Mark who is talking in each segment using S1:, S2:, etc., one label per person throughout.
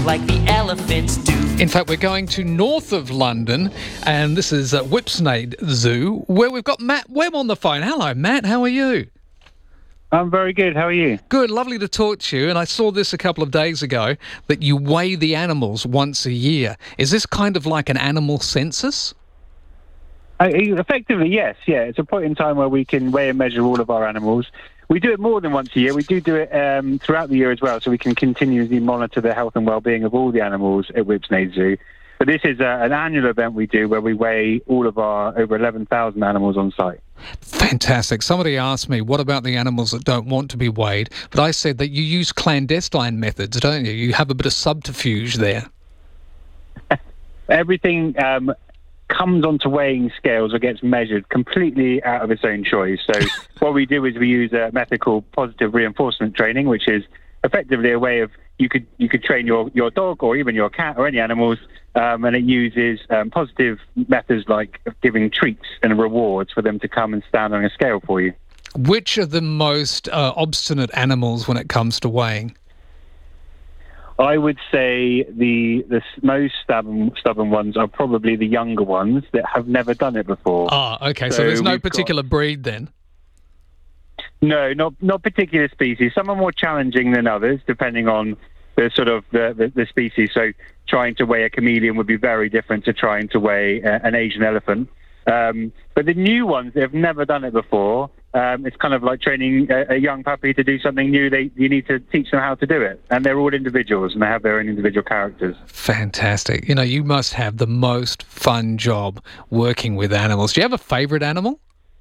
S1: like the elephants do.
S2: In fact, we're going to north of London, and this is Whipsnade Zoo, where we've got Matt Webb on the phone. Hello, Matt. How are you?
S3: I'm very good. How are you?
S2: Good. Lovely to talk to you. And I saw this a couple of days ago, that you weigh the animals once a year. Is this kind of like an animal census?
S3: Effectively, yes. Yeah, it's a point in time where we can weigh and measure all of our animals. We do it more than once a year. We do it throughout the year as well, so we can continuously monitor the health and well-being of all the animals at Whipsnade Zoo. But this is an annual event we do where we weigh all of our over 11,000 animals on site.
S2: Fantastic. Somebody asked me, what about the animals that don't want to be weighed? But I said that you use clandestine methods, don't you? You have a bit of subterfuge there.
S3: Everything comes onto weighing scales or gets measured completely out of its own choice. So what we do is we use a method called positive reinforcement training, which is effectively a way of you could train your dog or even your cat or any animals, and it uses positive methods like giving treats and rewards for them to come and stand on a scale for you.
S2: Which are the most obstinate animals when it comes to weighing?
S3: I would say the most stubborn ones are probably the younger ones that have never done it before.
S2: Ah, okay. So there's no particular breed then?
S3: No, not particular species. Some are more challenging than others, depending on the sort of the species. So trying to weigh a chameleon would be very different to trying to weigh an Asian elephant. But the new ones that have never done it before, it's kind of like training a young puppy to do something new. You need to teach them how to do it. And they're all individuals, and they have their own individual characters.
S2: Fantastic. You know, you must have the most fun job working with animals. Do you have a favourite animal?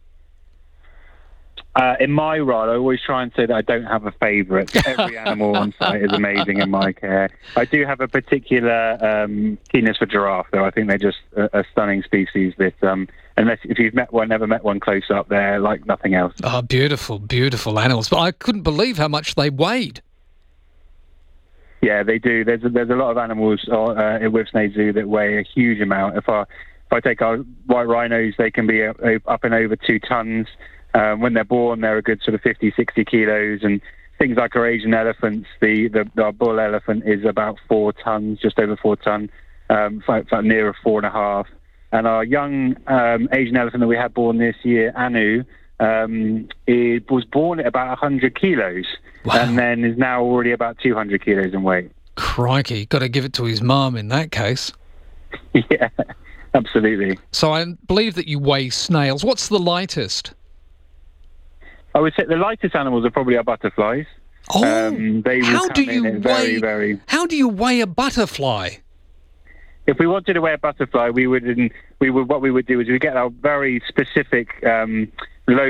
S3: In my role, I always try and say that I don't have a favourite. Every animal on site is amazing in my care. I do have a particular keenness for giraffe, though. I think they're just a stunning species that, if you've never met one close up, they're like nothing else.
S2: Oh, beautiful, beautiful animals. But I couldn't believe how much they weighed.
S3: Yeah, they do. There's a lot of animals at Whipsnade Zoo that weigh a huge amount. If I take our white rhinos, they can be up and over 2 tons. When they're born, they're a good sort of 50, 60 kilos. And things like our Asian elephants, our bull elephant is about 4 tons, just over 4 tons, nearer 4.5. And our young Asian elephant that we had born this year, Anu, it was born at about 100 kilos.
S2: Wow.
S3: And then is now already about 200 kilos in weight.
S2: Crikey, got to give it to his mum in that case.
S3: Yeah, absolutely.
S2: So I believe that you weigh snails. What's the lightest?
S3: I would say the lightest animals are probably our butterflies.
S2: Oh,
S3: they will
S2: how do
S3: come
S2: you
S3: in
S2: weigh?
S3: very.
S2: How do you weigh a butterfly?
S3: If we wanted to weigh a butterfly, what we would do is we get our very specific low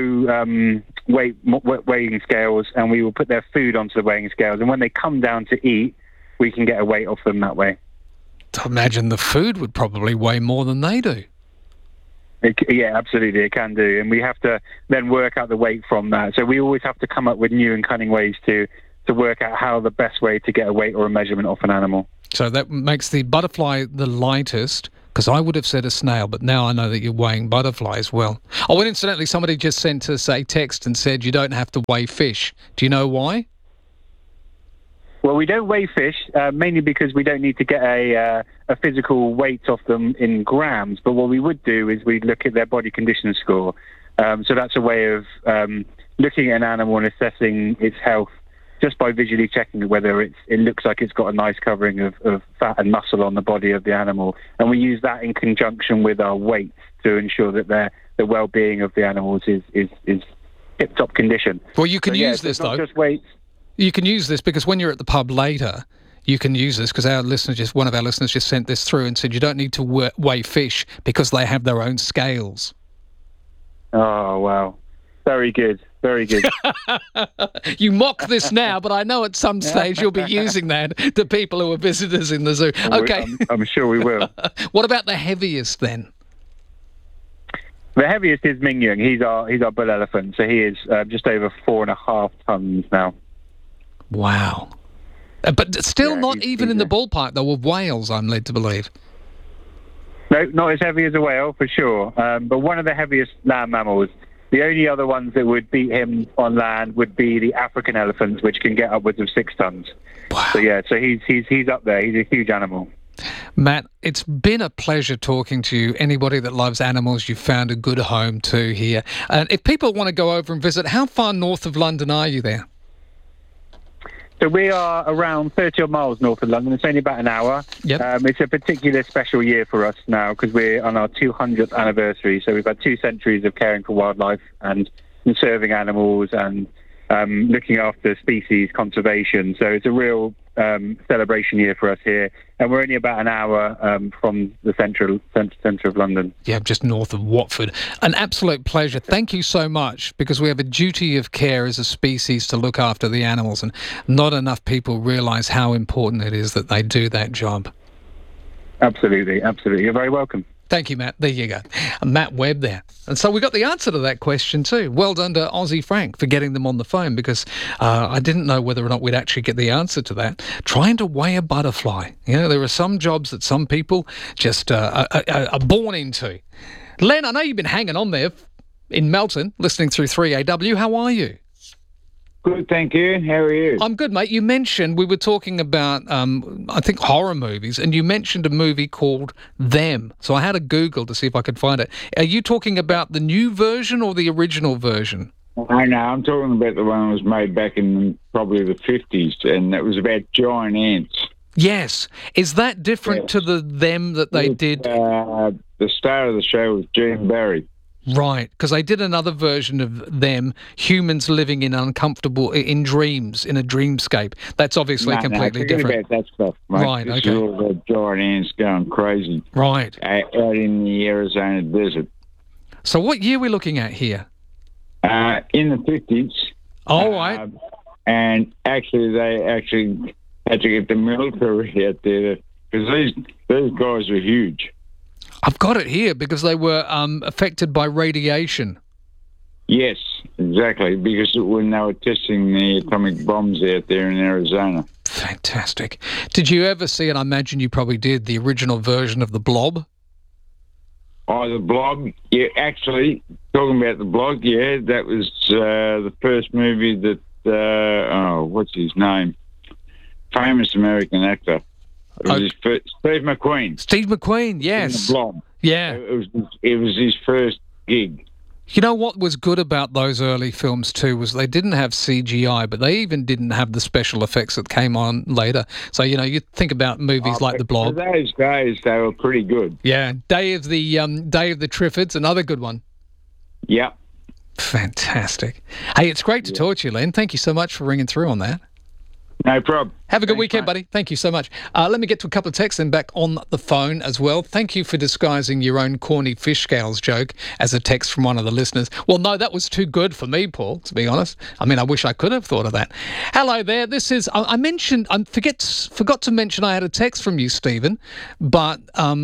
S3: weighing scales, and we will put their food onto the weighing scales. And when they come down to eat, we can get a weight off them that way.
S2: I imagine the food would probably weigh more than they do.
S3: Yeah, absolutely, it can do. And we have to then work out the weight from that. So we always have to come up with new and cunning ways to work out how the best way to get a weight or a measurement off an animal.
S2: So that makes the butterfly the lightest, because I would have said a snail, but now I know that you're weighing butterflies well. Oh, and incidentally, somebody just sent us a text and said you don't have to weigh fish. Do you know why?
S3: Well, we don't weigh fish, mainly because we don't need to get a physical weight off them in grams. But what we would do is we'd look at their body condition score. So that's a way of looking at an animal and assessing its health just by visually checking whether it looks like it's got a nice covering of fat and muscle on the body of the animal. And we use that in conjunction with our weight to ensure that the well-being of the animals is tip-top condition.
S2: Well, you can use this, though.
S3: Not just weights.
S2: You can use this because when you're at the pub later, you can use this because one of our listeners just sent this through and said you don't need to weigh fish because they have their own scales.
S3: Oh, wow. Very good. Very good.
S2: You mock this now, but I know at some stage you'll be using that to people who are visitors in the zoo. Okay.
S3: I'm sure we will.
S2: What about the heaviest then?
S3: The heaviest is Ming Yung. He's our bull elephant, so he is just over 4.5 tons now.
S2: Wow. But still not even in the ballpark, though, of whales, I'm led to believe.
S3: No, not as heavy as a whale, for sure. But one of the heaviest land mammals The only other ones that would beat him on land would be the African elephants, which can get upwards of 6 tons.
S2: Wow.
S3: So he's up there. He's a huge animal.
S2: Matt, it's been a pleasure talking to you. Anybody that loves animals, you've found a good home to here. And if people want to go over and visit, how far north of London are you there?
S3: So we are around 30 odd miles north of London. It's only about an hour.
S2: Yep.
S3: It's a particular special year for us now because we're on our 200th anniversary. So we've had 2 centuries of caring for wildlife and conserving animals and looking after species conservation. So it's a real celebration year for us here. And we're only about an hour from the centre of London.
S2: Yeah, just north of Watford. An absolute pleasure. Thank you so much, because we have a duty of care as a species to look after the animals, and not enough people realise how important it is that they do that job.
S3: Absolutely. You're very welcome.
S2: Thank you, Matt. There you go. Matt Webb there. And so we got the answer to that question too. Well done to Aussie Frank for getting them on the phone, because I didn't know whether or not we'd actually get the answer to that. Trying to weigh a butterfly. You know, there are some jobs that some people just are born into. Len, I know you've been hanging on there in Melton, listening through 3AW. How are you?
S1: Good, thank you. How are you?
S2: I'm good, mate. You mentioned, we were talking about, I think, horror movies, and you mentioned a movie called Them. So I had a Google to see if I could find it. Are you talking about the new version or the original version?
S1: I know. I'm talking about the one that was made back in probably the 50s, and it was about giant ants.
S2: Yes. Is that different to the Them that they did?
S1: The star of the show was Gene Barry.
S2: Right, because they did another version of Them, humans living in dreams, in a dreamscape. That's obviously completely different.
S1: About that stuff, mate.
S2: Right,
S1: this
S2: okay.
S1: is all the giant ants going crazy.
S2: Right.
S1: Out in the Arizona desert.
S2: So what year are we looking at here?
S1: In the 50s.
S2: All right.
S1: And actually, they had to get the military out there, because these guys were huge.
S2: I've got it here, because they were affected by radiation.
S1: Yes, exactly, because when they were testing the atomic bombs out there in Arizona.
S2: Fantastic. Did you ever see, and I imagine you probably did, the original version of The Blob?
S1: Oh, The Blob? Yeah, actually, talking about The Blob, yeah, that was the first movie that, what's his name? Famous American actor. It was his first, Steve McQueen.
S2: Steve McQueen, yes.
S1: The Blob.
S2: Yeah.
S1: It was his first gig.
S2: You know what was good about those early films too was they didn't have CGI, but they even didn't have the special effects that came on later. So, you know, you think about movies like The Blob.
S1: For those days, they were pretty good.
S2: Yeah. Day of the Triffids, another good one.
S1: Yep.
S2: Fantastic. Hey, it's great to talk to you, Len. Thank you so much for ringing through on that.
S1: No problem.
S2: Have a good weekend,
S1: mate.
S2: buddy. Thank you so much. Let me get to a couple of texts and back on the phone as well. Thank you for disguising your own corny fish scales joke as a text from one of the listeners. Well, no, that was too good for me, Paul, to be honest. I mean, I wish I could have thought of that. Hello there. This is, I forgot to mention I had a text from you, Stephen, but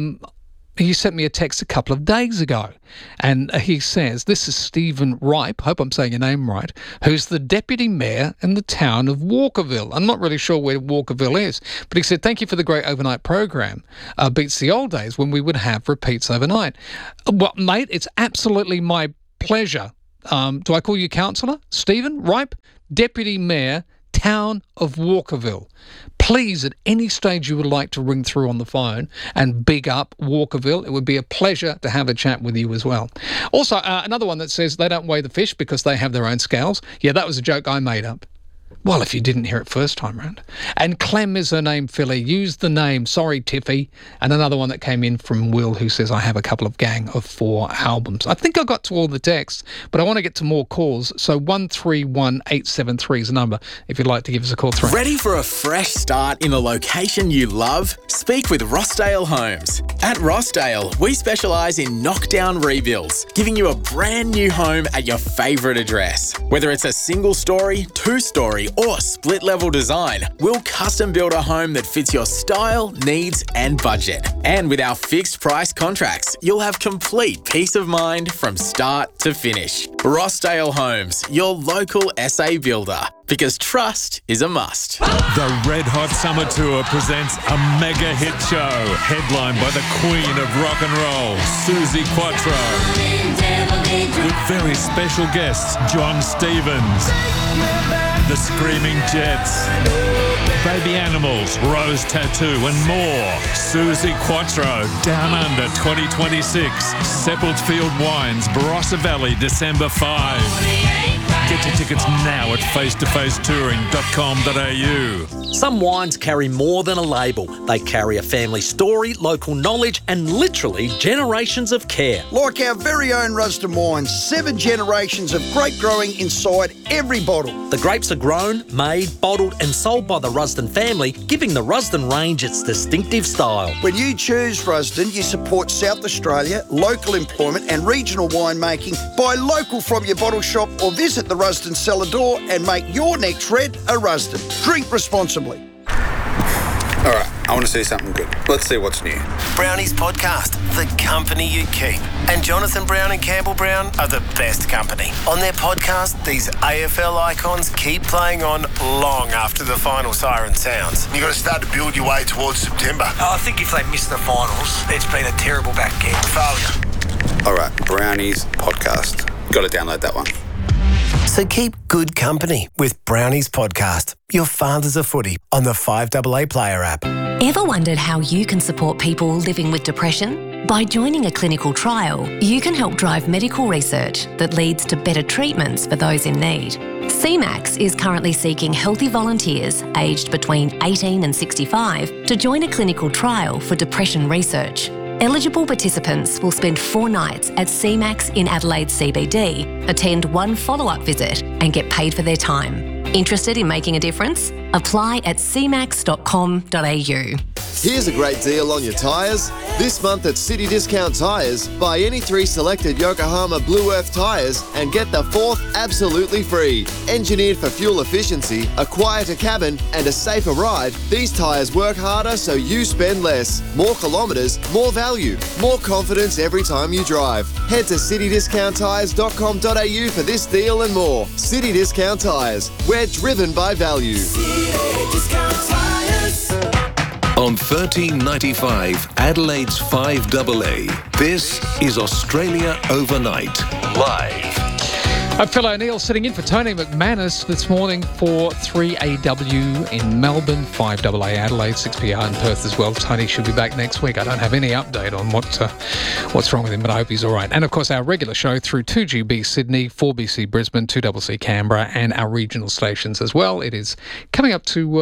S2: he sent me a text a couple of days ago, and he says, this is Stephen Ripe, hope I'm saying your name right, who's the deputy mayor in the town of Walkerville. I'm not really sure where Walkerville is, but he said, thank you for the great overnight program. Beats the old days when we would have repeats overnight. Well, mate, it's absolutely my pleasure. Do I call you councillor? Stephen Ripe, deputy mayor, town of Walkerville. Please, at any stage you would like to ring through on the phone and big up Walkerville, it would be a pleasure to have a chat with you as well. Also, another one that says they don't weigh the fish because they have their own scales. Yeah, that was a joke I made up. Well, if you didn't hear it first time round. And Clem is her name, Philly. Use the name. Sorry, Tiffy. And another one that came in from Will, who says, I have a couple of Gang of 4 albums. I think I got to all the texts, but I want to get to more calls. So 131873 is the number if you'd like to give us a call through.
S4: Ready for a fresh start in a location you love? Speak with Rossdale Homes. At Rossdale, we specialise in knockdown rebuilds, giving you a brand new home at your favourite address. Whether it's a single story, 2-story, or split level design, we'll custom build a home that fits your style, needs and budget. And with our fixed price contracts, you'll have complete peace of mind from start to finish. Rossdale Homes, your local SA builder. because trust is a must.
S5: The Red Hot Summer Tour presents a mega hit show, headlined by the Queen of Rock and Roll, Suzi Quatro, with very special guests John Stevens, the Screaming Jets, Baby Animals, Rose Tattoo and more. Suzi Quatro, Down Under 2026, Seppeltfield Wines, Barossa Valley, December 5. Get your tickets now at facetofacetouring.com.au.
S6: Some wines carry more than a label. They carry a family story, local knowledge, and literally generations of care.
S7: Like our very own Rusden wines, 7 generations of grape growing inside every bottle.
S6: The grapes are grown, made, bottled, and sold by the Rusden family, giving the Rusden range its distinctive style.
S7: When you choose Rusden, you support South Australia, local employment and regional winemaking. Buy local from your bottle shop or visit the Rusden cellar door and make your next red a Rusden. Drink responsibly.
S8: All right, I want to see something good. Let's see what's new.
S9: Brownies Podcast, the company you keep. And Jonathan Brown and Campbell Brown are the best company. On their podcast, these AFL icons keep playing on long after the final siren sounds.
S10: You've got to start to build your way towards September.
S9: I think if they miss the finals, it's been a terrible back end.
S10: Failure.
S8: All right, Brownies Podcast. Got to download that one.
S9: So keep good company with Brownies Podcast, your fathers of footy, on the 5AA Player app.
S11: Ever wondered how you can support people living with depression? By joining a clinical trial, you can help drive medical research that leads to better treatments for those in need. CMAX is currently seeking healthy volunteers aged between 18 and 65 to join a clinical trial for depression research. Eligible participants will spend 4 nights at CMAX in Adelaide CBD, attend 1 follow-up visit and get paid for their time. Interested in making a difference? Apply at cmax.com.au.
S12: Here's a great deal on your tyres. This month at City Discount Tyres, buy any 3 selected Yokohama Blue Earth tyres and get the 4th absolutely free. Engineered for fuel efficiency, a quieter cabin and a safer ride, these tyres work harder so you spend less. More kilometres, more value, more confidence every time you drive. Head to citydiscounttyres.com.au for this deal and more. City Discount Tyres. We're driven by value.
S13: On 1395 Adelaide's 5AA, this is Australia Overnight, live.
S2: Phil O'Neill sitting in for Tony McManus this morning for 3AW in Melbourne, 5AA Adelaide, 6PR in Perth as well. Tony should be back next week. I don't have any update on what's wrong with him, but I hope he's all right. And, of course, our regular show through 2GB Sydney, 4BC Brisbane, 2CC Canberra and our regional stations as well. It is coming up to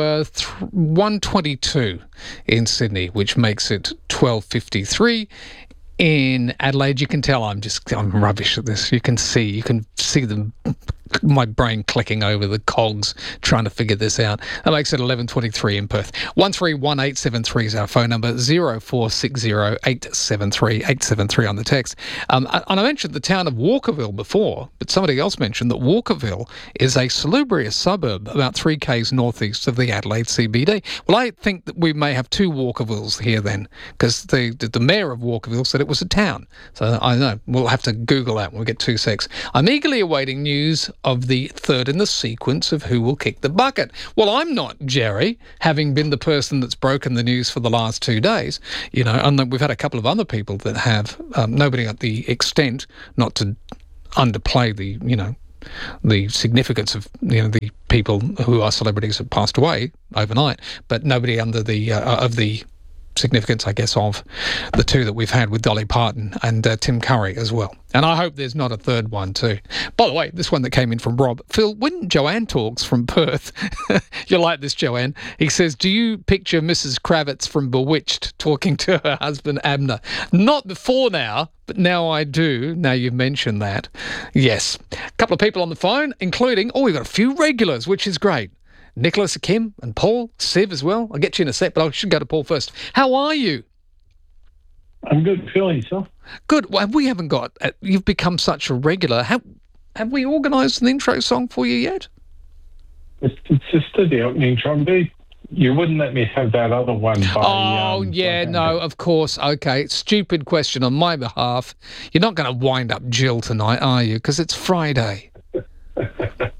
S2: 1:22 in Sydney, which makes it 12:53. In Adelaide, you can tell I'm rubbish at this. You can see my brain clicking over the cogs trying to figure this out. That makes it 11:23 in Perth. 131873 is our phone number, 0460 873 873 on the text. And I mentioned the town of Walkerville before, but somebody else mentioned that Walkerville is a salubrious suburb about 3 k's northeast of the Adelaide CBD. Well, I think that we may have 2 Walkervilles here then, because the mayor of Walkerville said it was a town. So I don't know. We'll have to Google that when we get 2 secs. I'm eagerly awaiting news of the third in the sequence of who will kick the bucket. Well, I'm not, Jerry, having been the person that's broken the news for the last 2 days. You know, and we've had a couple of other people that have, nobody at the extent, not to underplay the significance of the people who are celebrities have passed away overnight, but nobody under of the significance, I guess, of the 2 that we've had with Dolly Parton and Tim Curry as well. And I hope there's not a third one too. By the way, this one that came in from Rob. Phil, when Joanne talks from Perth, you'll like this, Joanne. He says, do you picture Mrs. Kravitz from Bewitched talking to her husband Abner? Not before now, but now I do. Now you've mentioned that. Yes. A couple of people on the phone, including, we've got a few regulars, which is great. Nicholas, Kim and Paul, Siv as well. I'll get you in a sec, but I should go to Paul first. How are you?
S14: I'm good. Phil, yourself?
S2: Good. Well, we haven't got... you've become such a regular. Have we organised an intro song for you yet?
S14: It's just the opening trumpet. You wouldn't let me have that other one by...
S2: no, of course. Okay, stupid question on my behalf. You're not going to wind up Jill tonight, are you? Because it's Friday.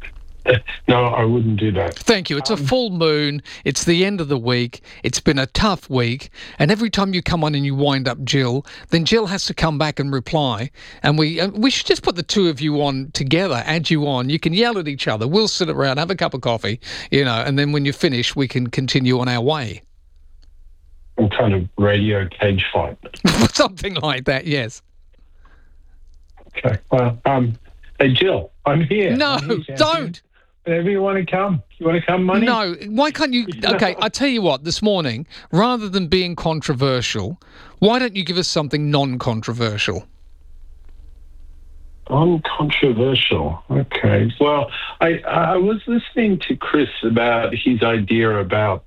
S14: No, I wouldn't do that.
S2: Thank you. It's a full moon. It's the end of the week. It's been a tough week. And every time you come on and you wind up Jill, then Jill has to come back and reply. And we should just put the two of you on together, add you on. You can yell at each other. We'll sit around, have a cup of coffee, and then when you finish, we can continue on our way.
S14: Some kind of radio cage fight.
S2: Something like that, yes.
S14: Okay. Well, hey, Jill, I'm here.
S2: No, don't.
S14: Whenever you want to come. You want to come, Money?
S2: No, why can't you? Okay, I tell you what, this morning, rather than being controversial, why don't you give us something non-controversial?
S14: Uncontroversial. Okay. Well, I was listening to Chris about his idea about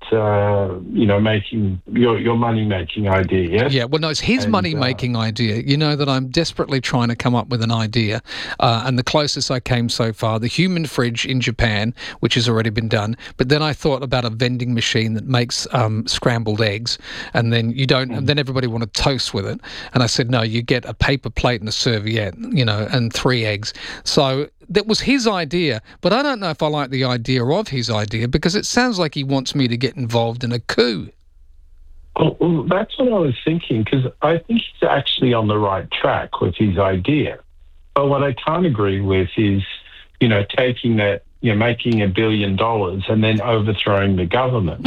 S14: making your money making idea. Yes.
S2: Yeah. Well, no, it's his money making idea. You know that I'm desperately trying to come up with an idea, and the closest I came so far, the human fridge in Japan, which has already been done. But then I thought about a vending machine that makes scrambled eggs, and then and then everybody wanted toast with it, and I said no, you get a paper plate and a serviette, and 3 eggs. So that was his idea, but I don't know if I like the idea of his idea because it sounds like he wants me to get involved in a coup.
S14: Well, that's what I was thinking, because I think he's actually on the right track with his idea. But what I can't agree with is, taking that, making $1 billion and then overthrowing the government.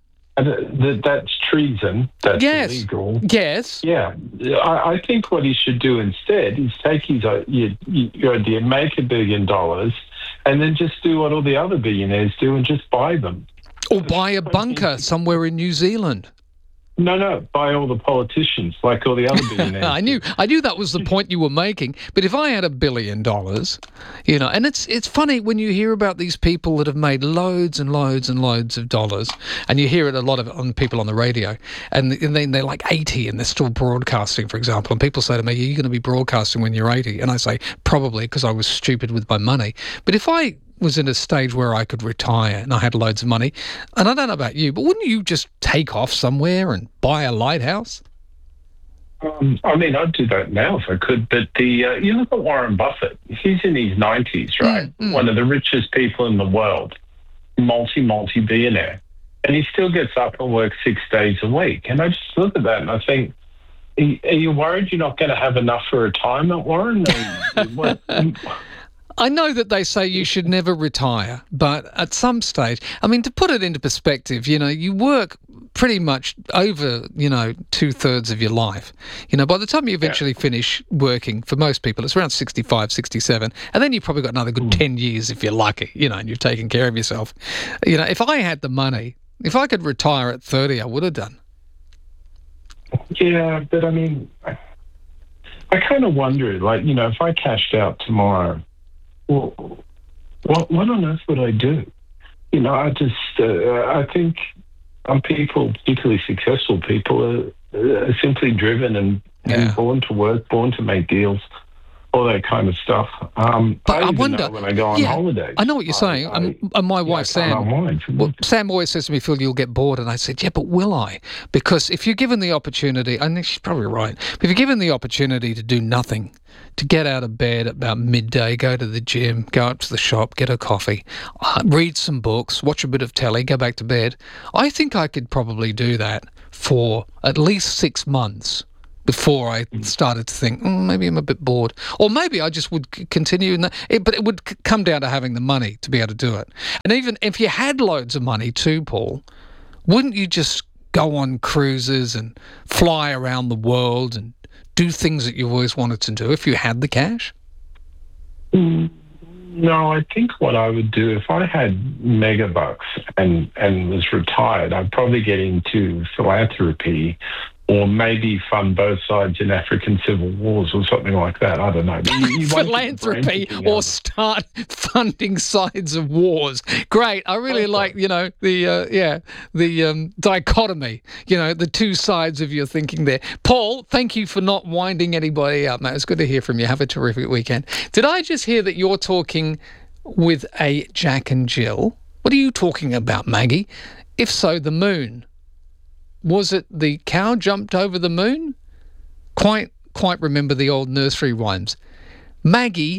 S14: That's treason. That's illegal.
S2: Yes.
S14: Yeah. I think what he should do instead is take his your idea, make $1 billion, and then just do what all the other billionaires do and just buy them.
S2: Or buy a bunker somewhere in New Zealand.
S14: No, buy all the politicians like all the other billionaires.
S2: I knew that was the point you were making. But if I had $1 billion, and it's funny when you hear about these people that have made loads and loads and loads of dollars, and you hear it a lot of it on people on the radio, and then they're like 80 and they're still broadcasting, for example. And people say to me, "Are you going to be broadcasting when you're 80?" And I say, "Probably, because I was stupid with my money." But if I was in a stage where I could retire and I had loads of money, and I don't know about you, but wouldn't you just take off somewhere and buy a lighthouse?
S14: I'd do that now if I could, but you look at Warren Buffett. He's in his 90s, right? One of the richest people in the world, multi-billionaire, and he still gets up and works 6 days a week. And I just look at that and I think, are you worried you're not going to have enough for retirement, Warren?
S2: I know that they say you should never retire, but at some stage, to put it into perspective, you work pretty much over, 2/3 of your life. By the time you eventually finish working, for most people, it's around 65, 67, and then you've probably got another good 10 years if you're lucky, and you've taken care of yourself. If I had the money, if I could retire at 30, I would have done.
S14: Yeah, but I kind of wonder, if I cashed out tomorrow, well, what on earth would I do? I think people, particularly successful people, are simply driven and born to work, born to make deals, all that kind of stuff.
S2: But I wonder
S14: when I go on holidays.
S2: I know what you're saying. And my wife, Sam always says to me, "Phil, you'll get bored." And I said, "Yeah, but will I? Because if you're given the opportunity," I think she's probably right, but if you're given the opportunity to do nothing, to get out of bed about midday, go to the gym, go up to the shop, get a coffee, read some books, watch a bit of telly, go back to bed, I think I could probably do that for at least 6 months before I started to think, maybe I'm a bit bored. Or maybe I just would continue in that. But it would come down to having the money to be able to do it. And even if you had loads of money too, Paul, wouldn't you just go on cruises and fly around the world and do things that you always wanted to do if you had the cash?
S14: No, I think what I would do if I had megabucks and was retired, I'd probably get into philanthropy, or maybe fund both sides in African civil wars or something like that. I don't know.
S2: Philanthropy or start funding sides of wars. Great. I really like, the dichotomy, the two sides of your thinking there. Paul, thank you for not winding anybody up, mate. It's good to hear from you. Have a terrific weekend. Did I just hear that you're talking with a Jack and Jill? What are you talking about, Maggie? If so, the moon. Was it the cow jumped over the moon? Quite remember the old nursery rhymes. Maggie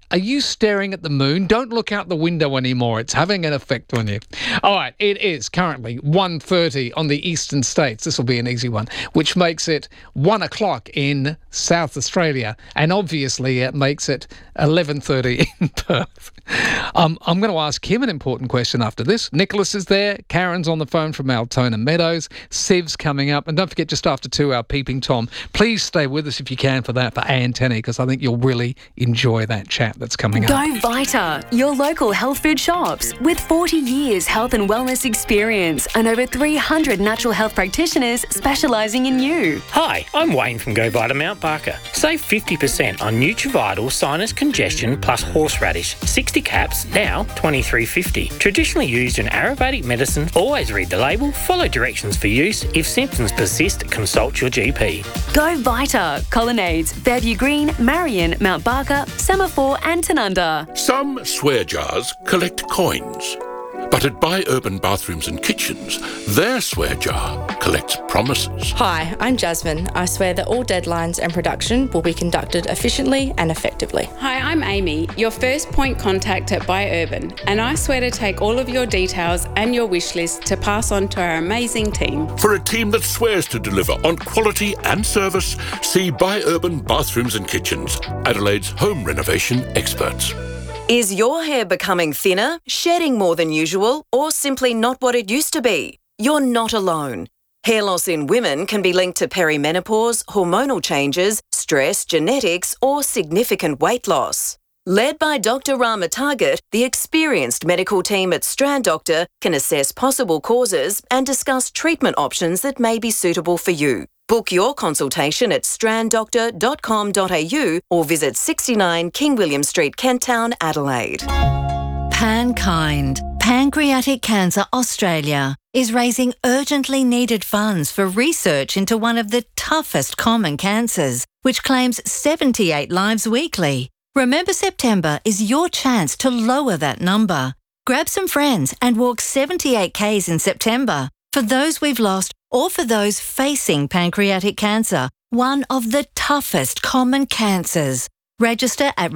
S2: Are you staring at the moon? Don't look out the window anymore. It's having an effect on you. All right, it is currently 1:30 on the eastern states. This will be an easy one, which makes it 1 o'clock in South Australia. And obviously it makes it 11:30 in Perth. I'm going to ask him an important question after this. Nicholas is there. Karen's on the phone from Altona Meadows. Siv's coming up. And don't forget, just after 2 hour Peeping Tom, please stay with us if you can for that, for Antennae, because I think you'll really enjoy that chat that's coming up.
S15: Go Vita, your local health food shops. With 40 years health and wellness experience and over 300 natural health practitioners specialising in you.
S16: Hi, I'm Wayne from Go Vita Mount Barker. Save 50% on Nutrivital Sinus Congestion plus Horseradish. 60 caps, now $23.50. Traditionally used in Ayurvedic medicine. Always read the label, follow directions for use. If symptoms persist, consult your GP.
S15: Go Vita, Colonnades, Fairview Green, Marion, Mount Barker, Semaphore and Tanunda.
S17: Some swear jars collect coins. But at Buy Urban Bathrooms and Kitchens, their swear jar collects promises.
S18: Hi, I'm Jasmine. I swear that all deadlines and production will be conducted efficiently and effectively.
S19: Hi, I'm Amy, your first point contact at Buy Urban, and I swear to take all of your details and your wish list to pass on to our amazing team.
S17: For a team that swears to deliver on quality and service, see Buy Urban Bathrooms and Kitchens, Adelaide's home renovation experts.
S20: Is your hair becoming thinner, shedding more than usual, or simply not what it used to be? You're not alone. Hair loss in women can be linked to perimenopause, hormonal changes, stress, genetics, or significant weight loss. Led by Dr. Rama Target, the experienced medical team at Strand Doctor can assess possible causes and discuss treatment options that may be suitable for you. Book your consultation at stranddoctor.com.au or visit 69 King William Street, Kent Town, Adelaide.
S21: PanKind, Pancreatic Cancer Australia, is raising urgently needed funds for research into one of the toughest common cancers, which claims 78 lives weekly. Remember September is your chance to lower that number. Grab some friends and walk 78 Ks in September. For those we've lost or for those facing pancreatic cancer, one of the toughest common cancers. Register at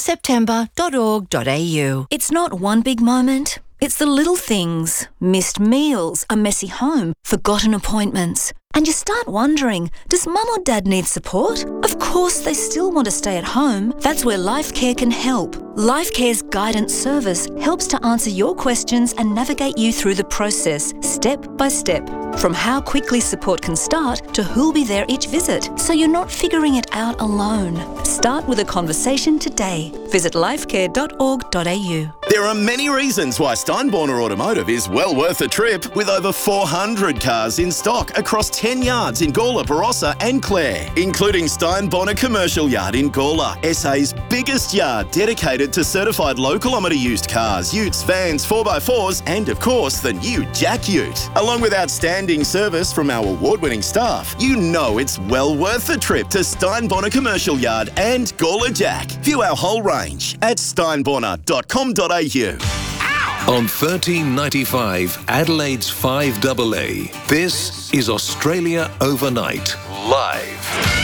S21: rememberseptember.org.au.
S22: It's not one big moment. It's the little things. Missed meals, a messy home, forgotten appointments. And you start wondering, does mum or dad need support? Of course they still want to stay at home. That's where LifeCare can help. LifeCare's guidance service helps to answer your questions and navigate you through the process, step by step. From how quickly support can start to who'll be there each visit, so you're not figuring it out alone. Start with a conversation today. Visit lifecare.org.au.
S23: There are many reasons why Steinborner Automotive is well worth a trip, with over 400 cars in stock across 10 yards in Gawler, Barossa and Clare, including Steinborner Commercial Yard in Gawler, SA's biggest yard dedicated to certified low-kilometre used cars, utes, vans, 4x4s and, of course, the new Jack Ute. Along with outstanding service from our award-winning staff, you know it's well worth a trip to Steinborner Commercial Yard and Gawler Jack. View our whole range at steinborner.com.au.
S13: On 1395 Adelaide's 5AA, this is Australia Overnight, live.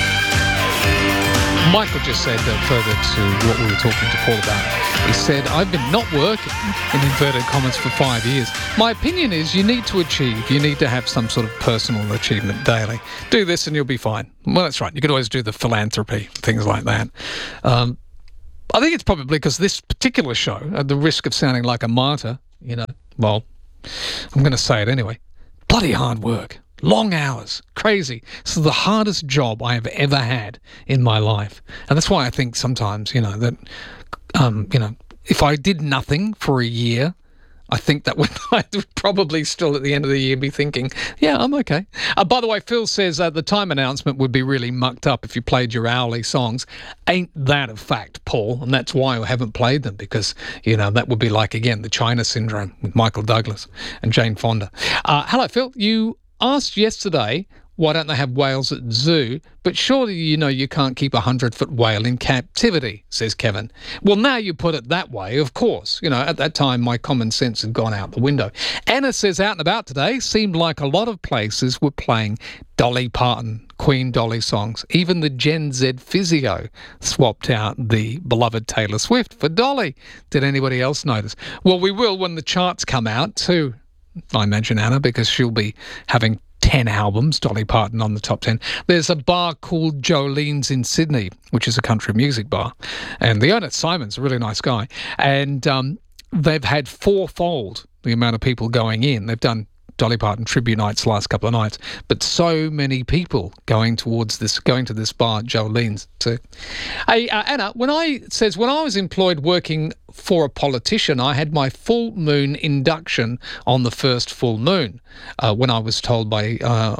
S2: Michael just said further to what we were talking to Paul about. He said, I've been not working, in inverted commas, for 5 years. My opinion is you need to achieve. You need to have some sort of personal achievement daily. Do this and you'll be fine. Well, that's right. You could always do the philanthropy, things like that. I think it's probably because this particular show, at the risk of sounding like a martyr, well, I'm going to say it anyway. Bloody hard work. Long hours. Crazy. This is the hardest job I have ever had in my life. And that's why I think sometimes, that, if I did nothing for a year, I think that I would probably still at the end of the year be thinking, yeah, I'm okay. By the way, Phil says the time announcement would be really mucked up if you played your hourly songs. Ain't that a fact, Paul? And that's why I haven't played them, because, that would be like, again, the China syndrome with Michael Douglas and Jane Fonda. Hello, Phil. You asked yesterday why don't they have whales at zoo? But surely you know you can't keep a 100-foot whale in captivity, says Kevin. Well, now you put it that way, of course. You know, at that time, my common sense had gone out the window. Anna says out and about today, seemed like a lot of places were playing Dolly Parton, Queen Dolly songs. Even the Gen Z physio swapped out the beloved Taylor Swift for Dolly. Did anybody else notice? Well, we will when the charts come out too, I imagine, Anna, because she'll be having 10 albums, Dolly Parton on the top 10. There's a bar called Jolene's in Sydney, which is a country music bar. And the owner, Simon's a really nice guy. And they've had fourfold the amount of people going in. They've done Dolly Parton tribute nights the last couple of nights, but so many people going to this bar, Jolene's too. Hey, Anna, when I was employed working for a politician, I had my full moon induction on the first full moon. When I was told, I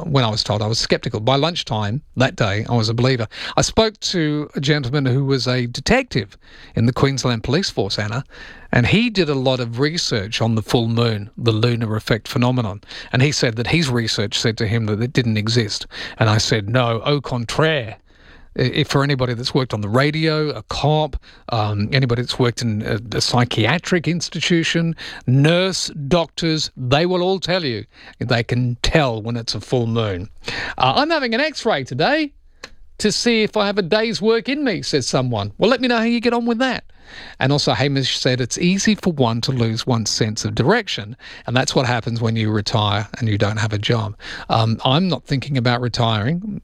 S2: was sceptical. By lunchtime that day, I was a believer. I spoke to a gentleman who was a detective in the Queensland Police Force, Anna, and he did a lot of research on the full moon, the lunar effect phenomenon. And he said that his research said to him that it didn't exist. And I said, no, au contraire. If for anybody that's worked on the radio, a cop, anybody that's worked in a psychiatric institution, nurse, doctors, they will all tell you they can tell when it's a full moon. I'm having an X-ray today to see if I have a day's work in me, says someone. Well, let me know how you get on with that. And also Hamish said it's easy for one to lose one's sense of direction, and that's what happens when you retire and you don't have a job. I'm not thinking about retiring.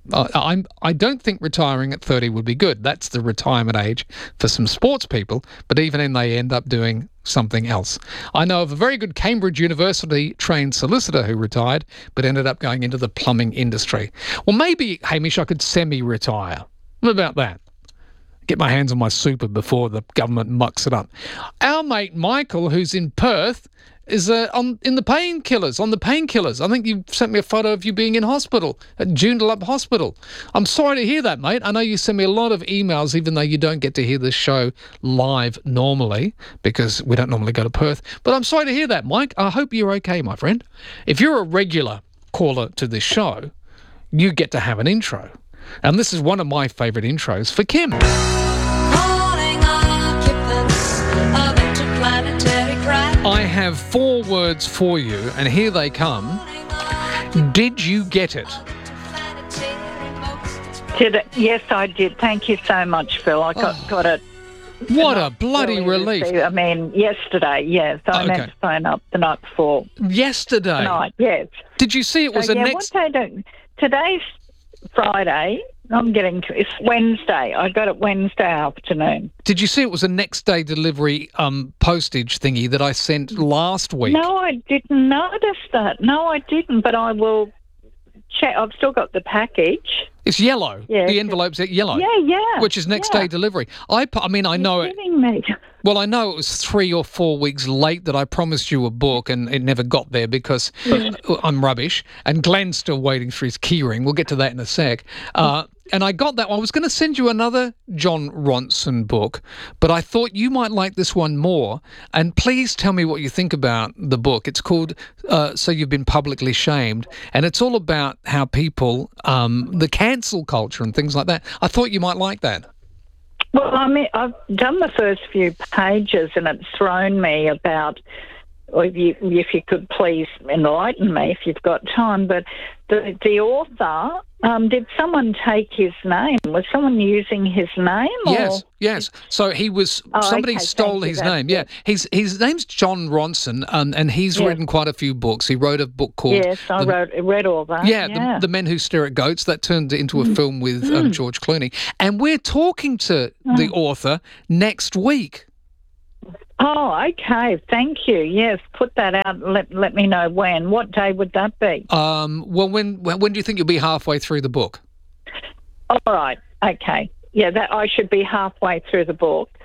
S2: I don't think retiring at 30 would be good. That's the retirement age for some sports people, but even then they end up doing something else. I know of a very good Cambridge University trained solicitor who retired but ended up going into the plumbing industry. Well, maybe, Hamish, I could semi-retire. What about that? Get my hands on my super before the government mucks it up. Our mate Michael, who's in Perth, is on the painkillers. I think you sent me a photo of you being in hospital, at Joondalup Hospital. I'm sorry to hear that, mate. I know you send me a lot of emails, even though you don't get to hear this show live normally, because we don't normally go to Perth. But I'm sorry to hear that, Mike. I hope you're okay, my friend. If you're a regular caller to this show, you get to have an intro. And this is one of my favourite intros for Kim. I have 4 words for you, and here they come. Did you get it?
S1: Yes, I did. Thank you so much, Phil. I got it.
S2: What a bloody relief.
S1: I mean, yesterday, yes. I meant to phone up the night before.
S2: Yesterday?
S1: Tonight, yes.
S2: Did you see it was
S1: Today's Friday. It's Wednesday. I got it Wednesday afternoon.
S2: Did you see it was a next day delivery postage thingy that I sent last week?
S1: No, I didn't notice that. No, I didn't, but I will check. I've still got the package.
S2: It's yellow. Yeah, the envelope's yellow.
S1: Yeah.
S2: Which is next day delivery. I know it.
S1: Kidding me.
S2: Well, I know it was 3 or 4 weeks late that I promised you a book and it never got there because I'm rubbish. And Glenn's still waiting for his keyring. We'll get to that in a sec. And I got that one. I was going to send you another John Ronson book, but I thought you might like this one more. And please tell me what you think about the book. It's called So You've Been Publicly Shamed. And it's all about how people, the cancel culture and things like that. I thought you might like that.
S1: Well, I mean, I've done the first few pages and it's thrown me about, if you could please enlighten me if you've got time, but the author, did someone take his name? Was someone using his name?
S2: Yes. So he was, somebody stole his name. Yeah. His name's John Ronson, and he's written quite a few books. He wrote a book called...
S1: Yes, I read all that.
S2: Yeah, the Men Who Stare at Goats. That turned into a film with George Clooney. And we're talking to the author next week.
S1: Oh, okay. Thank you. Yes, put that out. Let me know when. What day would that be?
S2: Well, when do you think you'll be halfway through the book?
S1: All right. Okay. Yeah, that I should be halfway through the book.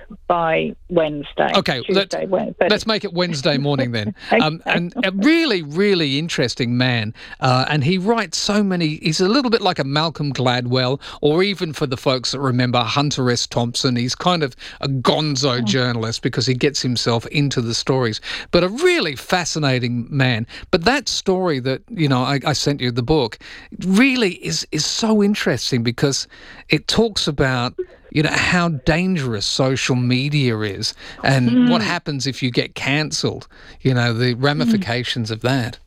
S1: by Wednesday.
S2: Okay, let's make it Wednesday morning then. And a really, really interesting man. And he writes so many. He's a little bit like a Malcolm Gladwell, or even for the folks that remember Hunter S. Thompson. He's kind of a gonzo journalist because he gets himself into the stories. But a really fascinating man. But that story that, I sent you the book really is so interesting because it talks about how dangerous social media is and what happens if you get cancelled, the ramifications of that.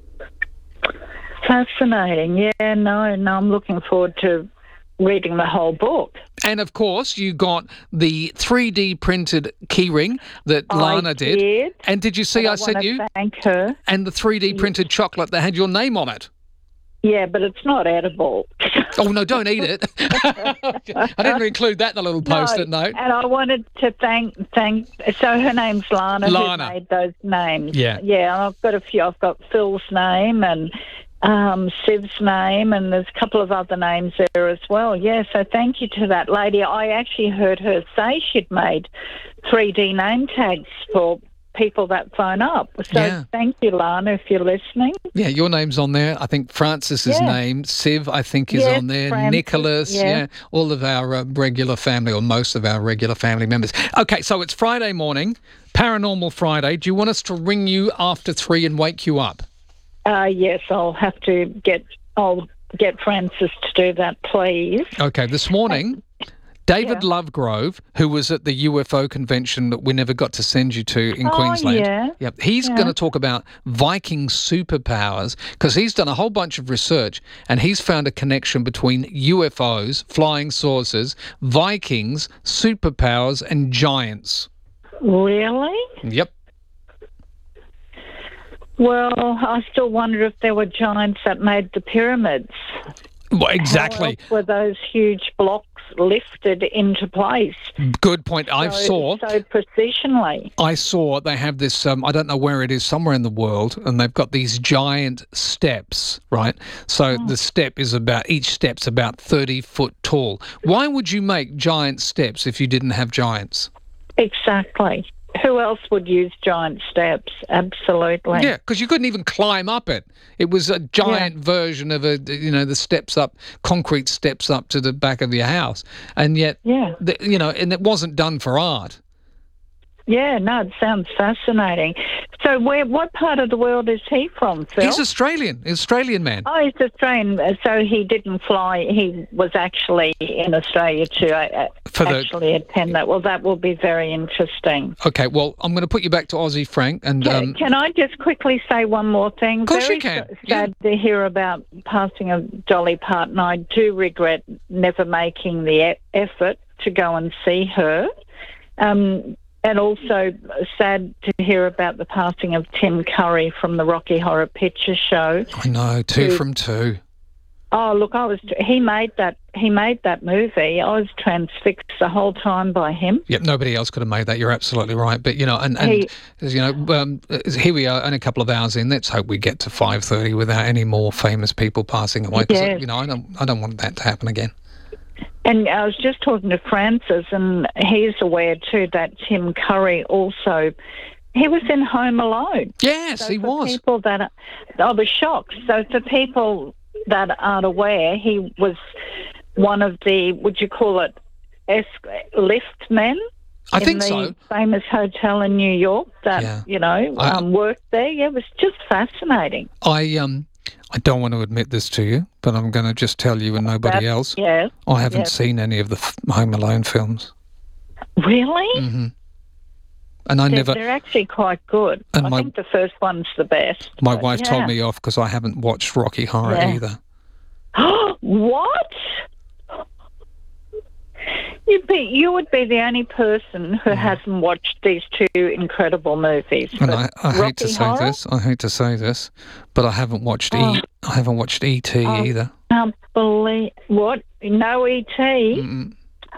S1: Fascinating. Yeah, no, I'm looking forward to reading the whole book.
S2: And of course, you got the 3D printed keyring that Lana did. And did you see I sent you?
S1: Thank her.
S2: And the 3D printed chocolate that had your name on it.
S1: Yeah, but it's not edible.
S2: Oh, no, don't eat it. I didn't include that in the little post-it note.
S1: And I wanted to thank. So her name's Lana. Who made those names.
S2: Yeah.
S1: Yeah, and I've got a few. I've got Phil's name and Siv's name, and there's a couple of other names there as well. Yeah, so thank you to that lady. I actually heard her say she'd made 3D name tags for people that phone up. So Thank you, Lana, if you're listening.
S2: Yeah, your name's on there. I think Francis's name, Siv, I think is on there.
S1: Francis,
S2: Nicholas, all of our regular family, or most of our regular family members. Okay, so it's Friday morning, Paranormal Friday. Do you want us to ring you after 3 and wake you up?
S1: Yes, I'll have to get Francis to do that, please.
S2: Okay, this morning, David Lovegrove, who was at the UFO convention that we never got to send you to in Queensland. He's going to talk about Viking superpowers because he's done a whole bunch of research and he's found a connection between UFOs, flying saucers, Vikings, superpowers and giants.
S1: Really?
S2: Yep.
S1: Well, I still wonder if there were giants that made the pyramids.
S2: Well, exactly.
S1: How else were those huge blocks lifted into place?
S2: Good point. So
S1: precisionally.
S2: I saw they have this, I don't know where it is, somewhere in the world, and they've got these giant steps, right? So the step is each step's about 30 foot tall. Why would you make giant steps if you didn't have giants?
S1: Exactly. Who else would use giant steps? Absolutely.
S2: Yeah, because you couldn't even climb up it. It was a giant version of the steps up, concrete steps up to the back of your house. And yet, and it wasn't done for art.
S1: Yeah, no, it sounds fascinating. So what part of the world is he from, Phil?
S2: He's Australian man.
S1: Oh, he's Australian. So he didn't fly. He was actually in Australia to actually attend that. Well, that will be very interesting.
S2: Okay, well, I'm going to put you back to Aussie Frank. And
S1: Can I just quickly say one more thing?
S2: Of course you can.
S1: Sad to hear about passing of Dolly Parton. I do regret never making the effort to go and see her. And also sad to hear about the passing of Tim Curry from the Rocky Horror Picture Show.
S2: I know, 2 from 2.
S1: Oh, look, he made that movie. I was transfixed the whole time by him.
S2: Yep, nobody else could have made that. You're absolutely right. But here we are, only a couple of hours in. Let's hope we get to 5:30 without any more famous people passing away. Because I don't want that to happen again.
S1: And I was just talking to Francis, and he's aware too that Tim Curry also, he was in Home Alone.
S2: Yes, he was.
S1: People that I was shocked. So for people that aren't aware, he was one of the, would you call it, lift men?
S2: I think so.
S1: In the famous hotel in New York that worked there. Yeah, it was just fascinating.
S2: I don't want to admit this to you, but I'm going to just tell you and nobody else.
S1: Yeah.
S2: I haven't seen any of the Home Alone films.
S1: Really?
S2: Mm-hmm. And
S1: they're actually quite good.
S2: And
S1: I think the first one's the best.
S2: My wife told me off because I haven't watched Rocky Horror either.
S1: What? You would be the only person who hasn't watched these 2 incredible movies.
S2: And I hate to say this, but I haven't watched I haven't watched E.T. either.
S1: Can't believe what? No E.T.
S2: Mm-mm.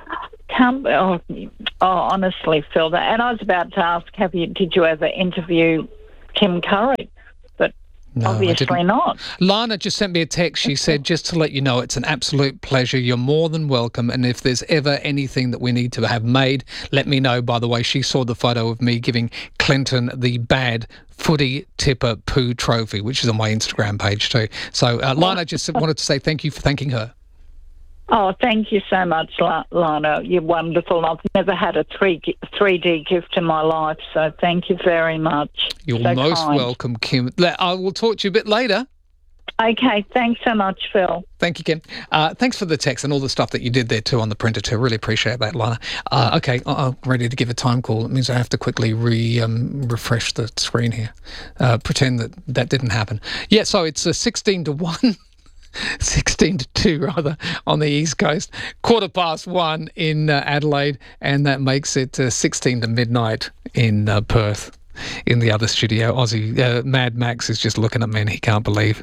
S1: Honestly, Phil. And I was about to ask, did you ever interview Tim Curry? But
S2: No,
S1: Obviously not.
S2: Lana just sent me a text. She said, just to let you know, it's an absolute pleasure. You're more than welcome. And if there's ever anything that we need to have made, let me know. By the way, she saw the photo of me giving Clinton the bad footy tipper poo trophy, which is on my Instagram page too. So Lana just wanted to say thank you for thanking her.
S1: Oh, thank you so much, Lana. You're wonderful. I've never had a 3D gift in my life, so thank you very much.
S2: You're
S1: so
S2: most
S1: kind.
S2: welcome, Kim. I will talk to you a bit later.
S1: Okay, thanks so much, Phil.
S2: Thank you, Kim. Thanks for the text and all the stuff that you did there too on the printer too. Really appreciate that, Lana. Okay, I'm ready to give a time call. It means I have to quickly refresh the screen here. Pretend that didn't happen. Yeah, so it's 16-1. 16-2 rather on the East Coast, 1:15 in Adelaide, and that makes it 16 to midnight in Perth. In the other studio, Aussie Mad Max is just looking at me and he can't believe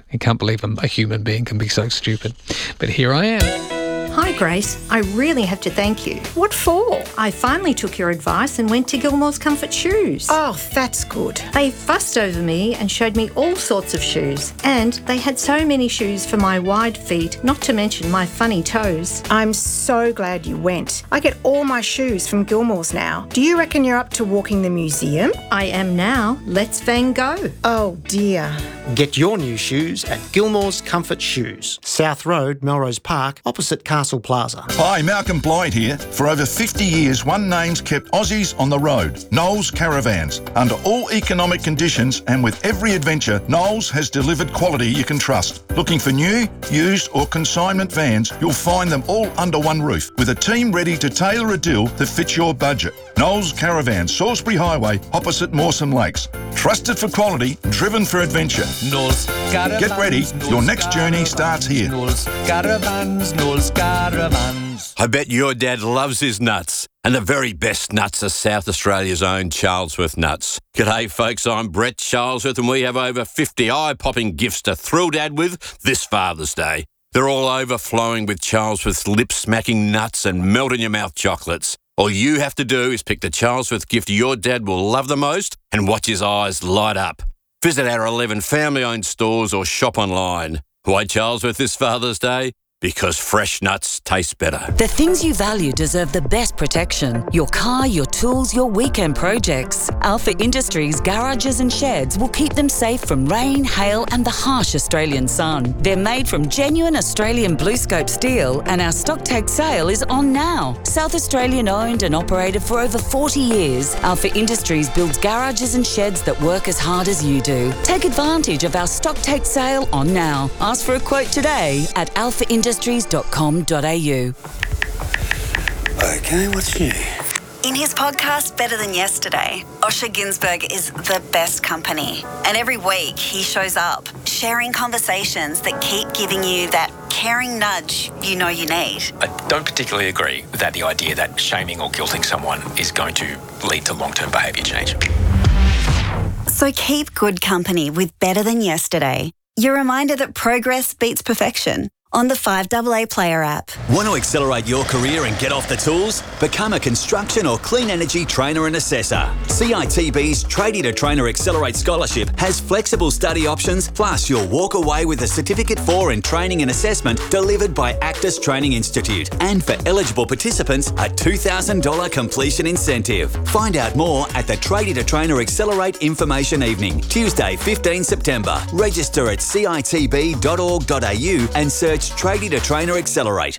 S2: a human being can be so stupid. But here I am.
S3: Hi Grace, I really have to thank you. What for? I finally took your advice and went to Gilmore's Comfort Shoes. Oh, that's good. They fussed over me and showed me all sorts of shoes. And they had so many shoes for my wide feet, not to mention my funny toes.
S4: I'm so glad you went. I get all my shoes from Gilmore's now. Do you reckon you're up to walking the museum?
S3: I am now. Let's Van go.
S4: Oh dear.
S5: Get your new shoes at Gilmore's Comfort Shoes, South Road, Melrose Park, opposite Castle Plaza.
S24: Hi, Malcolm Blythe here. For over 50 years, one name's kept Aussies on the road, Knowles Caravans. Under all economic conditions and with every adventure, Knowles has delivered quality you can trust. Looking for new, used or consignment vans, you'll find them all under one roof, with a team ready to tailor a deal that fits your budget. Knowles Caravans, Salisbury Highway, opposite Mawson Lakes. Trusted for quality, driven for adventure.
S25: Knowles Caravans.
S24: Get ready, your next journey starts here.
S25: Knowles Caravans, Knowles Caravans.
S26: I bet your dad loves his nuts. And the very best nuts are South Australia's own Charlesworth nuts. G'day folks, I'm Brett Charlesworth and we have over 50 eye-popping gifts to thrill Dad with this Father's Day. They're all overflowing with Charlesworth's lip-smacking nuts and melt-in-your-mouth chocolates. All you have to do is pick the Charlesworth gift your dad will love the most and watch his eyes light up. Visit our 11 family-owned stores or shop online. Why Charlesworth this Father's Day? Because fresh nuts taste better.
S27: The things you value deserve the best protection. Your car, your tools, your weekend projects. Alpha Industries garages and sheds will keep them safe from rain, hail and the harsh Australian sun. They're made from genuine Australian BlueScope steel and our stock take sale is on now. South Australian owned and operated for over 40 years, Alpha Industries builds garages and sheds that work as hard as you do. Take advantage of our stock take sale on now. Ask for a quote today at alphaindustries.com.au.
S5: Okay, what's new?
S28: In his podcast, Better Than Yesterday, Osher Günsberg is the best company. And every week he shows up, sharing conversations that keep giving you that caring nudge you know you need.
S29: I don't particularly agree with the idea that shaming or guilting someone is going to lead to long-term behaviour change.
S28: So keep good company with Better Than Yesterday. Your reminder that progress beats perfection. On the 5AA Player app.
S30: Want to accelerate your career and get off the tools? Become a construction or clean energy trainer and assessor. CITB's Tradie to Trainer Accelerate Scholarship has flexible study options, plus you'll walk away with a Certificate 4 in Training and Assessment delivered by Actus Training Institute. And for eligible participants, a $2,000 completion incentive. Find out more at the Tradie to Trainer Accelerate Information Evening, Tuesday 15 September. Register at citb.org.au and search Tradie to Trainer Accelerate.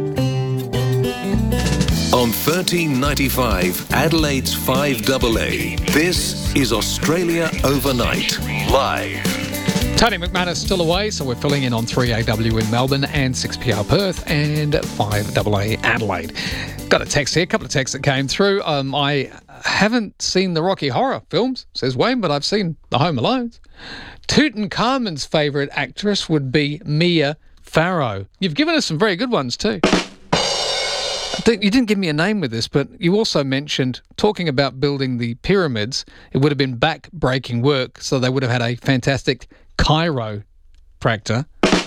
S13: On 1395 Adelaide's 5AA, this is Australia Overnight, live.
S2: Tony McManus still away, so we're filling in on 3AW in Melbourne and 6PR Perth and 5AA Adelaide. Got a text here, a couple of texts that came through. I haven't seen the Rocky Horror films, says Wayne, but I've seen the Home Alones. Tutankhamun's favourite actress would be Mia Farrow. You've given us some very good ones too. You didn't give me a name with this, but you also mentioned, talking about building the pyramids, it would have been back-breaking work, so they would have had a fantastic chiropractor.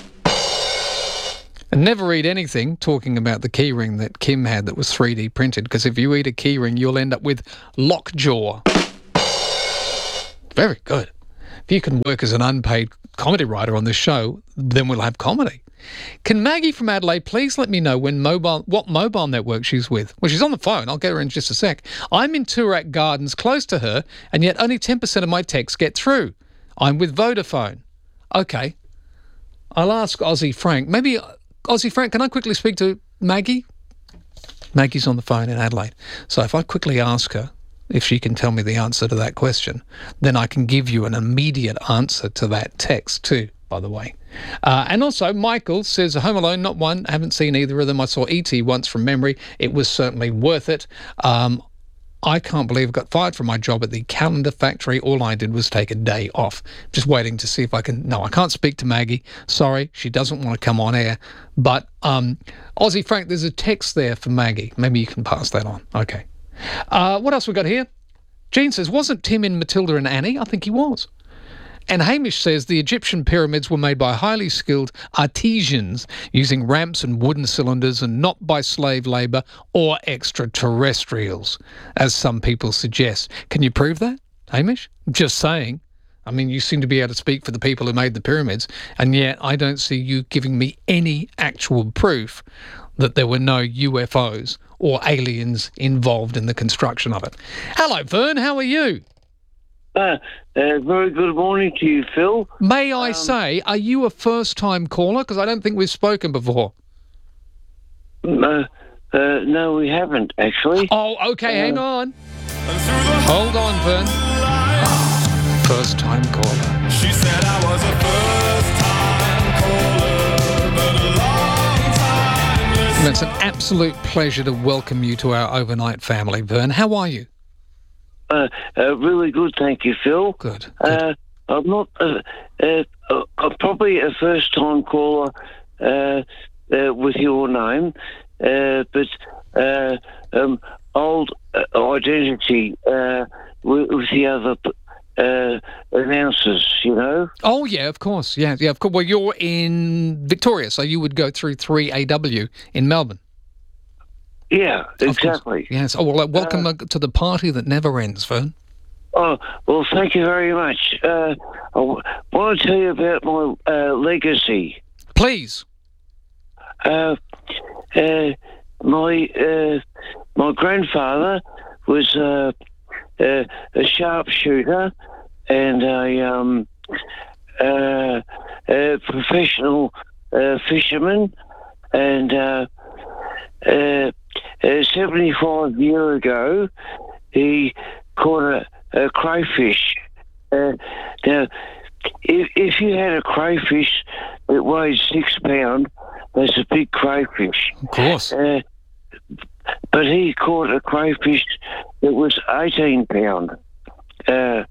S2: And never read anything talking about the keyring that Kim had that was 3D printed, because if you eat a keyring, you'll end up with lockjaw. Very good. If if you can work as an unpaid comedy writer on this show, then we'll have comedy. Can Maggie from Adelaide please let me know what mobile network she's with? Well, she's on the phone. I'll get her in just a sec. I'm in Toorak Gardens, close to her, and yet only 10% of my texts get through. I'm with Vodafone. Okay. I'll ask Aussie Frank. Maybe, Aussie Frank, can I quickly speak to Maggie? Maggie's on the phone in Adelaide. So if I quickly ask her if she can tell me the answer to that question, then I can give you an immediate answer to that text too, by the way. And also, Michael says, Home Alone, not one. I haven't seen either of them. I saw E.T. once from memory. It was certainly worth it. I can't believe I got fired from my job at the calendar factory. All I did was take a day off. Just waiting to see if I can... No, I can't speak to Maggie. Sorry, she doesn't want to come on air. But, Aussie Frank, there's a text there for Maggie. Maybe you can pass that on. Okay. What else we got here? Jean says, wasn't Tim in Matilda and Annie? I think he was. And Hamish says the Egyptian pyramids were made by highly skilled artisans using ramps and wooden cylinders and not by slave labour or extraterrestrials, as some people suggest. Can you prove that, Hamish? Just saying. I mean, you seem to be able to speak for the people who made the pyramids, and yet I don't see you giving me any actual proof that there were no UFOs or aliens involved in the construction of it. Hello, Vern. How are you?
S6: Very good morning to you, Phil.
S2: May I say, are you a first-time caller? Because I don't think we've spoken before.
S6: No, we haven't, actually.
S2: Oh, okay, hang on. Hold on, Vern. First-time caller. She said I was a first-time caller, but a long time listener. It's an absolute pleasure to welcome you to our overnight family, Vern. How are you?
S6: Really good, thank you, Phil.
S2: Good.
S6: I'm not. I'm probably a first-time caller with your name, but old identity with the other announcers. You know.
S2: Oh yeah, of course. Yeah, of course. Well, you're in Victoria, so you would go through 3AW in Melbourne.
S6: Yeah, exactly.
S2: Yes. Oh, well, welcome to the party that never ends, Vern.
S6: Oh, well, thank you very much. I want to tell you about my legacy.
S2: Please.
S6: My grandfather was a sharpshooter and a professional fisherman, and 75 years ago, he caught a crayfish. Now, if you had a crayfish that weighed 6 pounds, that's a big crayfish.
S2: Of course.
S6: But he caught a crayfish that was 18 pounds. In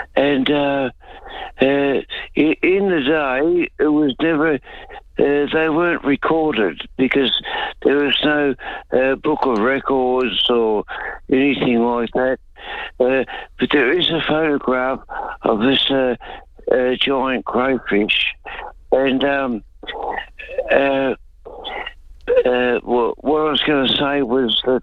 S6: the day, it was never... they weren't recorded because there was no book of records or anything like that. But there is a photograph of this giant crayfish. And what I was going to say was that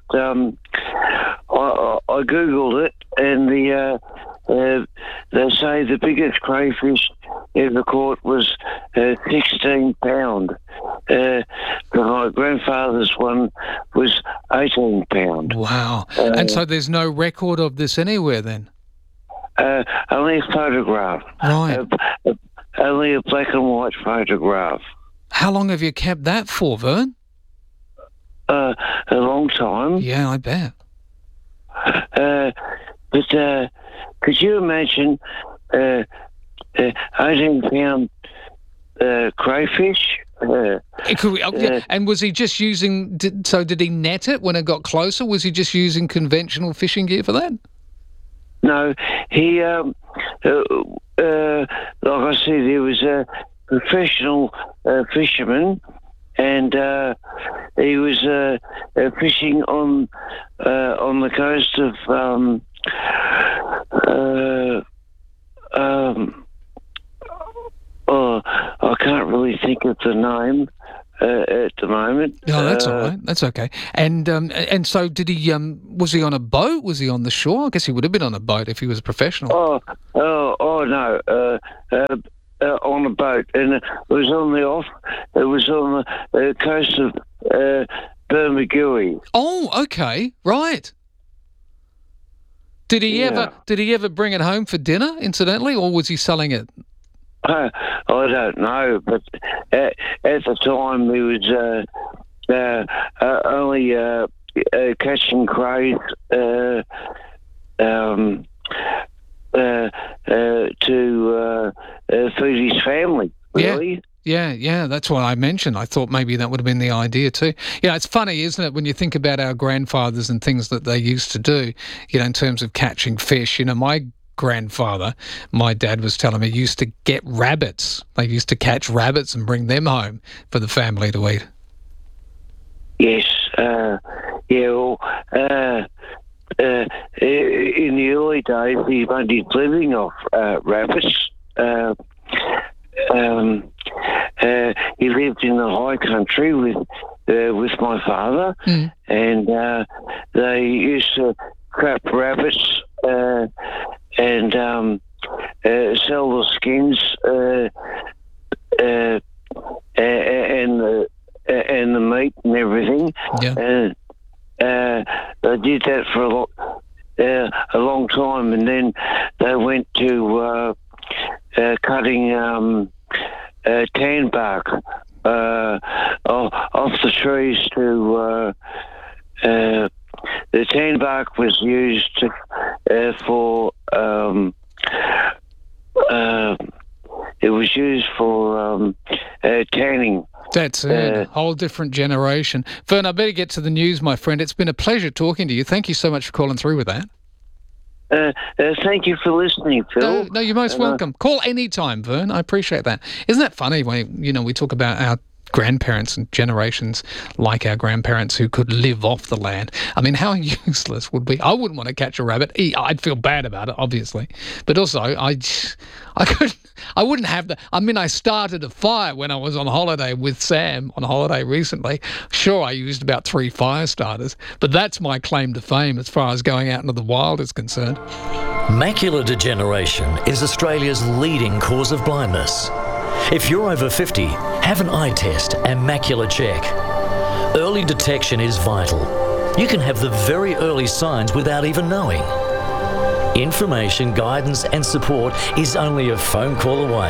S6: I Googled it, and they say the biggest crayfish ever caught was 16 pounds. My grandfather's one was 18 pounds.
S2: Wow. And so there's no record of this anywhere then?
S6: Only a photograph.
S2: Right.
S6: Only a black and white photograph.
S2: How long have you kept that for, Vern?
S6: A long time.
S2: Yeah, I bet.
S6: But could you imagine 18-pound crayfish?
S2: And was he just using... did he net it when it got closer? Was he just using conventional fishing gear for that?
S6: No, he... like I said, he was a professional fisherman, and he was fishing on the coast of I can't really think of the name at the moment.
S2: No, that's all right. That's okay. And so did he? Was he on a boat? Was he on the shore? I guess he would have been on a boat if he was a professional.
S6: Oh no, on a boat, and it was on the coast of Bermagui.
S2: Oh, okay, right. Did he ever bring it home for dinner, incidentally, or was he selling it?
S6: I don't know, but at the time he was only catching crays to feed his family, really.
S2: Yeah, that's what I mentioned. I thought maybe that would have been the idea too. Yeah, it's funny, isn't it, when you think about our grandfathers and things that they used to do, in terms of catching fish. My grandfather, my dad was telling me, used to get rabbits. They used to catch rabbits and bring them home for the family to eat.
S6: Yes, in the early days, he made his living off rabbits. He lived in the high country with my father, and they used to trap rabbits and sell the skins and the meat and everything. Yeah. They did that for a long time, and then they went to cutting tan bark off the trees to. The tan bark was used for. It was used for tanning.
S2: That's it. Whole different generation. Vern, I better get to the news, my friend. It's been a pleasure talking to you. Thank you so much for calling through with that.
S6: Thank you for listening, Phil.
S2: No, you're most welcome. Call any time, Vern. I appreciate that. Isn't that funny when, we talk about our grandparents and generations like our grandparents who could live off the land? I mean, how useless would be? I wouldn't want to catch a rabbit. I'd feel bad about it, obviously. But also, I wouldn't have the... I mean, I started a fire when I was on holiday with Sam on holiday recently. Sure, I used about 3 fire starters, but that's my claim to fame as far as going out into the wild is concerned.
S7: Macular degeneration is Australia's leading cause of blindness. If you're over 50, have an eye test and macular check. Early detection is vital. You can have the very early signs without even knowing. Information, guidance and support is only a phone call away.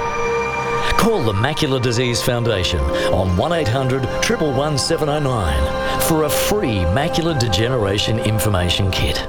S7: Call the Macular Disease Foundation on 1800 111 709 for a free macular degeneration information kit.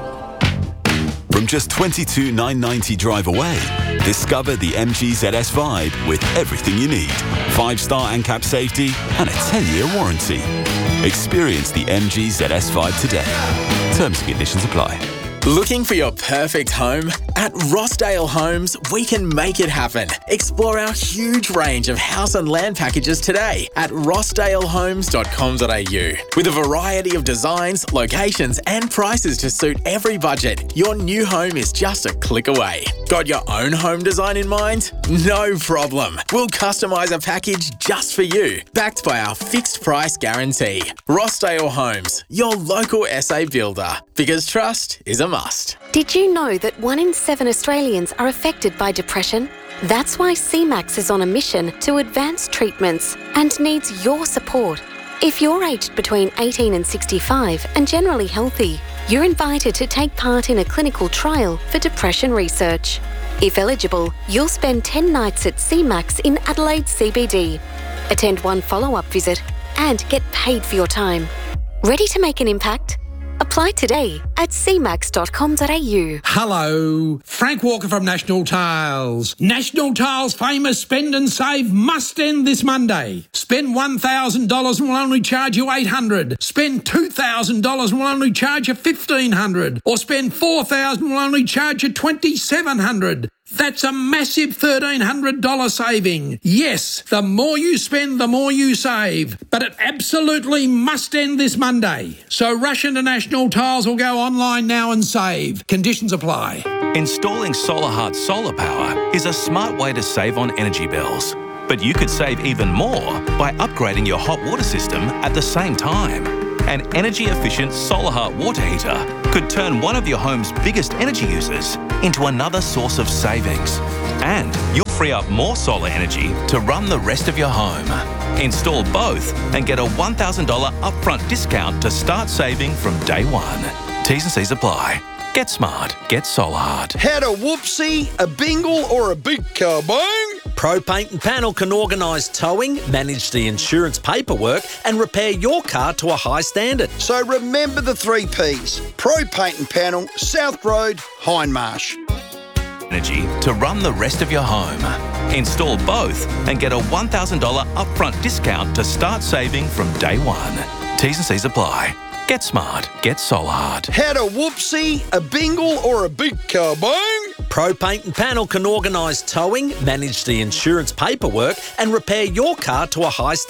S30: From just $22,990 drive away, discover the MG ZS Vibe with everything you need. 5-star ANCAP safety and a 10-year warranty. Experience the MG ZS Vibe today. Terms and conditions apply.
S8: Looking for your perfect home? At Rossdale Homes, we can make it happen. Explore our huge range of house and land packages today at rossdalehomes.com.au. With a variety of designs, locations and prices to suit every budget, your new home is just a click away. Got your own home design in mind? No problem. We'll customise a package just for you, backed by our fixed price guarantee. Rossdale Homes, your local SA builder. Because trust is a must.
S9: Did you know that 1 in 7 Australians are affected by depression? That's why CMAX is on a mission to advance treatments and needs your support. If you're aged between 18 and 65 and generally healthy, you're invited to take part in a clinical trial for depression research. If eligible, you'll spend 10 nights at CMAX in Adelaide CBD, attend 1 follow-up visit and get paid for your time. Ready to make an impact? Apply today at cmax.com.au.
S10: Hello, Frank Walker from National Tiles. National Tiles' famous Spend and Save must end this Monday. Spend $1,000 and we'll only charge you $800. Spend $2,000 and we'll only charge you $1,500. Or spend $4,000 and we'll only charge you $2,700. That's a massive $1,300 saving. Yes, the more you spend, the more you save. But it absolutely must end this Monday. So rush into National Tiles or go online now and save. Conditions apply.
S11: Installing SolarHeart solar power is a smart way to save on energy bills. But you could save even more by upgrading your hot water system at the same time. An energy-efficient Solar Heart water heater could turn one of your home's biggest energy users into another source of savings. And you'll free up more solar energy to run the rest of your home. Install both and get a $1,000 upfront discount to start saving from day one. T's and C's apply. Get smart. Get Solar Heart.
S12: Had a whoopsie, a bingle or a big kabang?
S14: Pro Paint and Panel can organise towing, manage the insurance paperwork and repair your car to a high standard.
S12: So remember the 3 Ps. Pro Paint and Panel, South Road, Hindmarsh.
S11: Energy to run the rest of your home. Install both and get a $1,000 upfront discount to start saving from day one. T's and C's apply. Get smart. Get Solar Heart.
S12: Had a whoopsie, a bingle or a big kabang?
S14: Pro Paint and Panel can organise towing, manage the insurance paperwork and repair your car to a high standard.